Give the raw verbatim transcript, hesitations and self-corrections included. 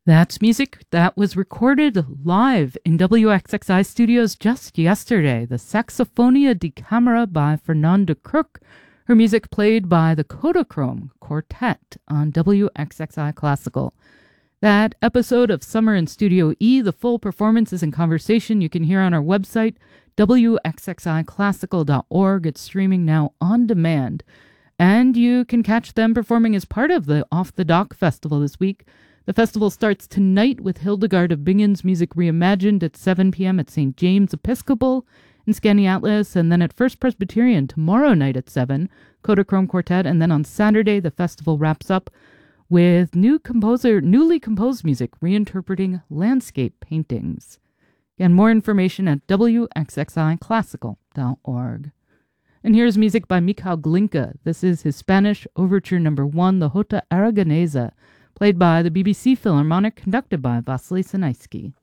That's music that was recorded live in W X X I studios just yesterday. The Saxophonia di Camera by Fernanda Crook. Her music played by the Kodachrome Quartet on W X X I Classical. That episode of Summer in Studio E, the full performances and conversation you can hear on our website, W X X I classical dot org. It's streaming now on demand. And you can catch them performing as part of the Off the Dock Festival this week. The festival starts tonight with Hildegard of Bingen's music reimagined at seven p.m. at Saint James Episcopal in Skaneateles, and then at First Presbyterian tomorrow night at seven, Kodachrome Quartet, and then on Saturday the festival wraps up with new composer, newly composed music reinterpreting landscape paintings. Again, more information at W X X I classical dot org. And here's music by Mikhail Glinka. This is his Spanish Overture Number One, the Jota Aragonesa, played by the B B C Philharmonic, conducted by Vasily Sinaisky.